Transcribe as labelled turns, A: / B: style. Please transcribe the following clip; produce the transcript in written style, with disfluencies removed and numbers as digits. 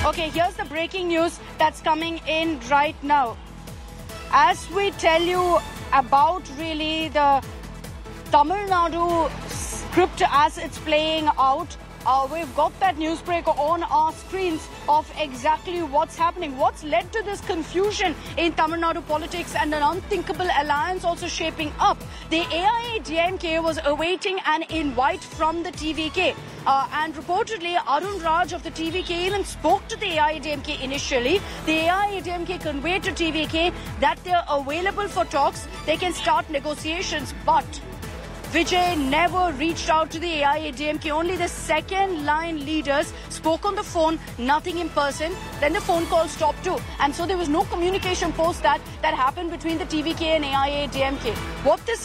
A: Okay, here's the breaking news that's coming in right now. As we tell you about really the Tamil Nadu script as it's playing out, we've got that news break on our screens of exactly what's happening, what's led to this confusion in Tamil Nadu politics and an unthinkable alliance also shaping up. The AIADMK was awaiting an invite from the TVK. And reportedly, Arun Raj of the TVK even spoke to the AIADMK initially. The AIADMK conveyed to TVK that they're available for talks, they can start negotiations, but Vijay never reached out to the AIADMK. Only the second line leaders spoke on the phone, nothing in person. Then the phone call stopped too. And so there was no communication post that happened between the TVK and AIADMK. What this